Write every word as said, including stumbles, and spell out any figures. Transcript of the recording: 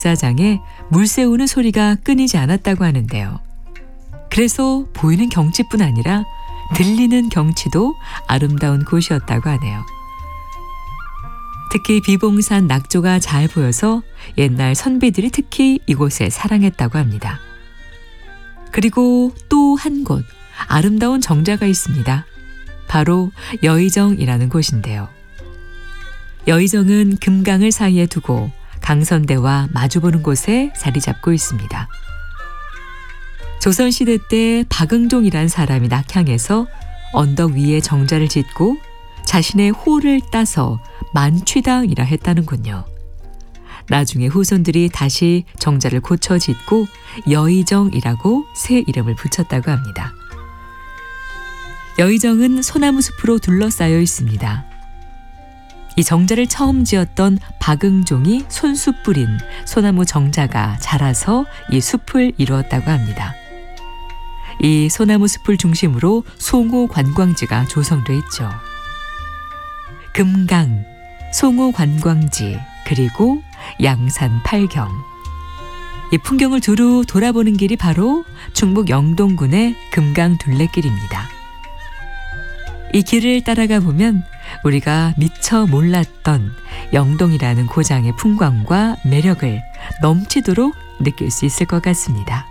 사장에 물 새우는 소리가 끊이지 않았다고 하는데요. 그래서 보이는 경치뿐 아니라 들리는 경치도 아름다운 곳이었다고 하네요. 특히 비봉산 낙조가 잘 보여서 옛날 선비들이 특히 이곳에 사랑했다고 합니다. 그리고 또 한 곳 아름다운 정자가 있습니다. 바로 여의정이라는 곳인데요. 여의정은 금강을 사이에 두고 강선대와 마주보는 곳에 자리 잡고 있습니다. 조선시대 때 박응종이란 사람이 낙향해서 언덕 위에 정자를 짓고 자신의 호를 따서 만취당이라 했다는군요. 나중에 후손들이 다시 정자를 고쳐 짓고 여의정이라고 새 이름을 붙였다고 합니다. 여의정은 소나무 숲으로 둘러싸여 있습니다. 이 정자를 처음 지었던 박응종이 손수 뿌린 소나무 정자가 자라서 이 숲을 이루었다고 합니다. 이 소나무 숲을 중심으로 송호 관광지가 조성돼 있죠. 금강, 송호 관광지, 그리고 양산 팔경. 이 풍경을 두루 돌아보는 길이 바로 충북 영동군의 금강 둘레길입니다. 이 길을 따라가 보면 우리가 미처 몰랐던 영동이라는 고장의 풍광과 매력을 넘치도록 느낄 수 있을 것 같습니다.